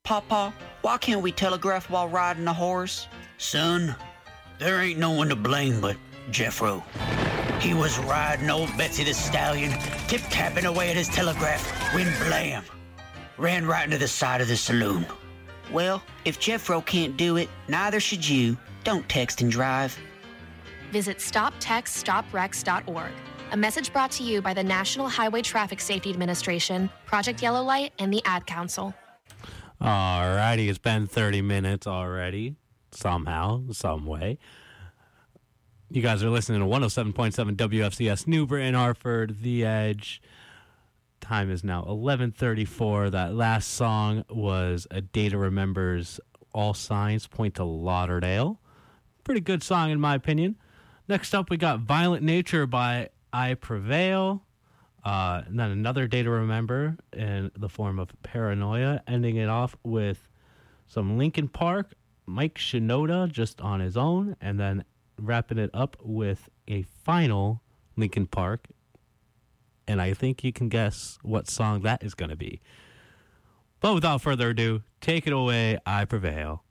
Papa, why can't we telegraph while riding a horse? Son, there ain't no one to blame but Jeffro. He was riding old Betsy the Stallion, tip-tapping away at his telegraph, when blam! Ran right into the side of the saloon. Well, if Jeffro can't do it, neither should you. Don't text and drive. Visit StopTextStopWrecks.org. A message brought to you by the National Highway Traffic Safety Administration, Project Yellow Light, and the Ad Council. Alrighty, it's been 30 minutes already, somehow, some way. You guys are listening to 107.7 WFCS New Britain, Hartford, The Edge. Time is now 11:34. That last song was A Day to Remember's All Signs Point to Lauderdale. Pretty good song in my opinion. Next up we got Violent Nature by I Prevail. And then another Day to Remember in the form of Paranoia. Ending it off with some Linkin Park, Mike Shinoda just on his own. And then wrapping it up with a final Linkin Park. And I think you can guess what song that is going to be. But without further ado, take it away, I Prevail.